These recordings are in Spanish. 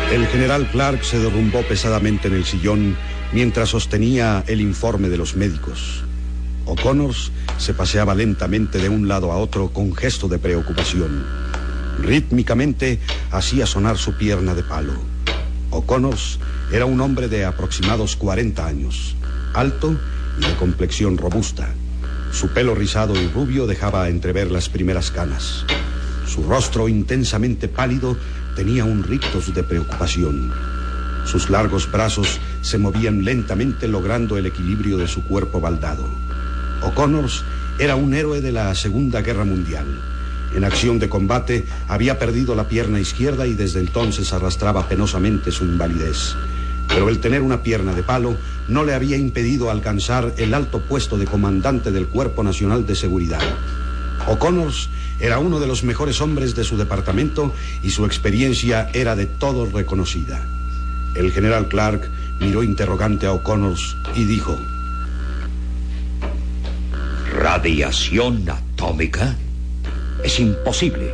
El general Clark se derrumbó pesadamente en el sillón mientras sostenía el informe de los médicos. O'Connors se paseaba lentamente de un lado a otro con gesto de preocupación. Rítmicamente hacía sonar su pierna de palo. O'Connors era un hombre de aproximados 40 años, alto y de complexión robusta. Su pelo rizado y rubio dejaba entrever las primeras canas. Su rostro intensamente pálido tenía un rictus de preocupación. Sus largos brazos se movían lentamente logrando el equilibrio de su cuerpo baldado. O'Connors era un héroe de la Segunda Guerra Mundial. En acción de combate había perdido la pierna izquierda y desde entonces arrastraba penosamente su invalidez. Pero el tener una pierna de palo no le había impedido alcanzar el alto puesto de comandante del Cuerpo Nacional de Seguridad. O'Connors era uno de los mejores hombres de su departamento y su experiencia era de todos reconocida. El general Clark miró interrogante a O'Connors y dijo: ¿Radiación atómica? Es imposible.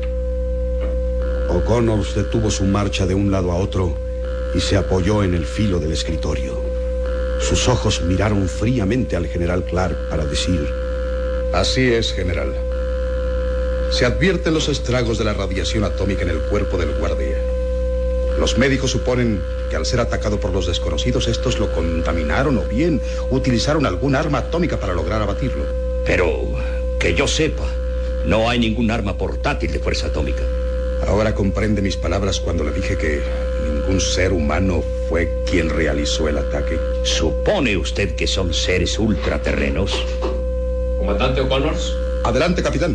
O'Connors detuvo su marcha de un lado a otro y se apoyó en el filo del escritorio. Sus ojos miraron fríamente al general Clark para decir: Así es, general. Se advierten los estragos de la radiación atómica en el cuerpo del guardia. Los médicos suponen que al ser atacado por los desconocidos, estos lo contaminaron o bien utilizaron algún arma atómica para lograr abatirlo. Pero, que yo sepa, no hay ningún arma portátil de fuerza atómica. Ahora comprende mis palabras cuando le dije que ningún ser humano fue quien realizó el ataque. ¿Supone usted que son seres ultraterrenos? Comandante O'Connors. Adelante, capitán.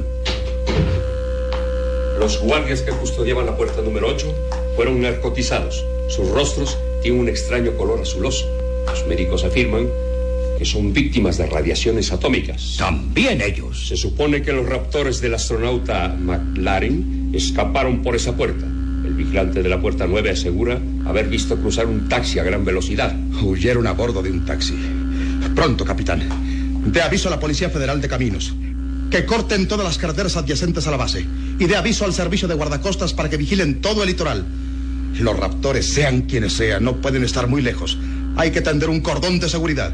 Los guardias que custodiaban la puerta número 8 fueron narcotizados. Sus rostros tienen un extraño color azuloso. Los médicos afirman que son víctimas de radiaciones atómicas. ¿También ellos? Se supone que los raptores del astronauta McLaren escaparon por esa puerta. El vigilante de la puerta 9 asegura haber visto cruzar un taxi a gran velocidad. Huyeron a bordo de un taxi. Pronto, capitán. Dé aviso a la Policía Federal de Caminos que corten todas las carreteras adyacentes a la base y dé aviso al servicio de guardacostas para que vigilen todo el litoral. Los raptores, sean quienes sean, no pueden estar muy lejos. Hay que tender un cordón de seguridad.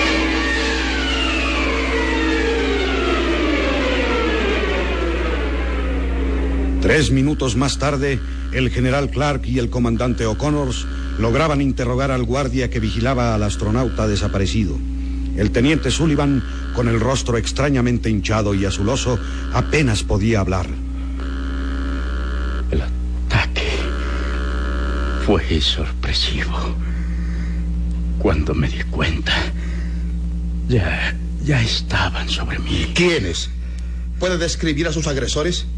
Tres minutos más tarde, el general Clark y el comandante O'Connors lograban interrogar al guardia que vigilaba al astronauta desaparecido. El teniente Sullivan, con el rostro extrañamente hinchado y azuloso, apenas podía hablar. El ataque fue sorpresivo. Cuando me di cuenta, ya estaban sobre mí. ¿Quiénes? ¿Puede describir a sus agresores?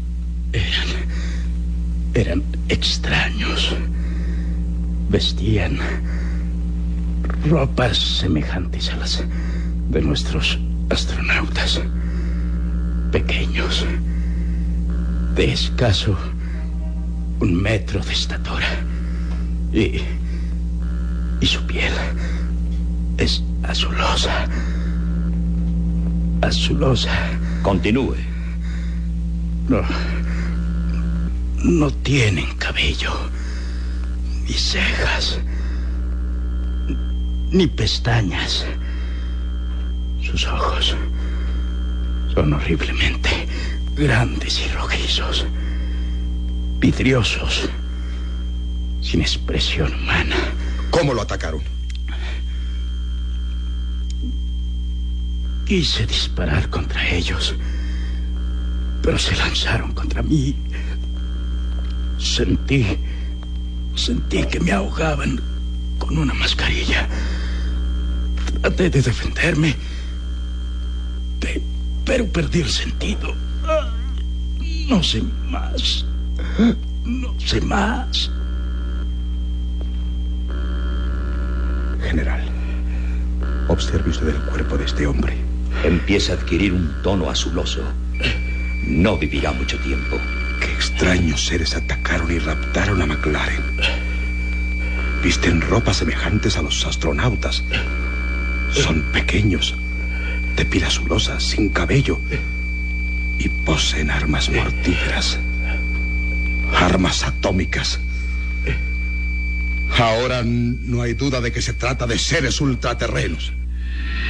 Eran extraños. Vestían ropas semejantes a las de nuestros astronautas. Pequeños, de escaso 1 metro de estatura. Y su piel es azulosa. Azulosa. Continúe. No tienen cabello, ni cejas, ni pestañas. Sus ojos son horriblemente grandes y rojizos, vidriosos, sin expresión humana. ¿Cómo lo atacaron? Quise disparar contra ellos, pero se lanzaron contra mí. Sentí que me ahogaban con una mascarilla. Traté de defenderme, pero perdí el sentido. No sé más. No sé más. General, observe usted el cuerpo de este hombre. Empieza a adquirir un tono azuloso. No vivirá mucho tiempo. Qué extraños seres atacaron y raptaron a McLaren. Visten ropas semejantes a los astronautas. Son pequeños, de piel azulosa, sin cabello, y poseen armas mortíferas. Armas atómicas. Ahora no hay duda de que se trata de seres ultraterrenos.